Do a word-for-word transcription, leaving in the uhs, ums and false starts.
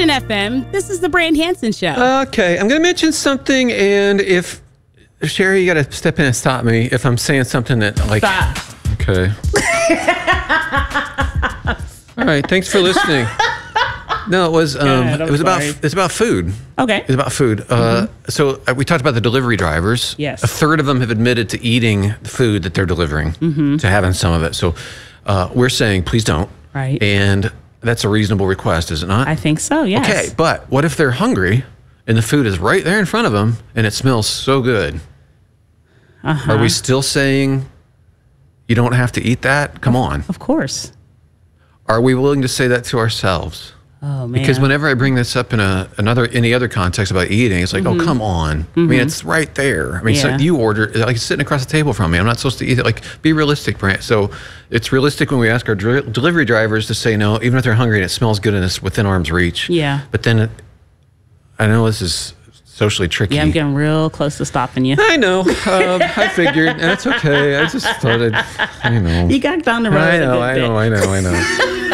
Passion F M. This is the Brand Hansen Show. Okay, I'm going to mention something, and if Sherry, you got to step in and stop me if I'm saying something that like. Stop. Okay. All right. Thanks for listening. No, it was um, ahead, it was sorry. about it's about food. Okay. It's about food. Mm-hmm. Uh, so uh, we talked about the delivery drivers. Yes. A third of them have admitted to eating the food that they're delivering, mm-hmm. to having some of it. So uh, we're saying, please don't. Right. And that's a reasonable request, is it not? I think so, yes. Okay, but what if they're hungry and the food is right there in front of them and it smells so good? Uh-huh. Are we still saying you don't have to eat that? Come on. Of course. Are we willing to say that to ourselves? Oh, man. Because whenever I bring this up in a another any other context about eating, it's like, mm-hmm. oh, come on. Mm-hmm. I mean, it's right there. I mean, yeah. so you order, like it's sitting across the table from me. I'm not supposed to eat it. Like, be realistic, Brant. So it's realistic when we ask our dri- delivery drivers to say no, even if they're hungry and it smells good and it's within arm's reach. Yeah. But then it, I know this is socially tricky. Yeah, I'm getting real close to stopping you. I know. Um, I figured, and it's okay. I just thought I'd, you know. You got down the road. I know, a I good know, bit. I know, I know, I know.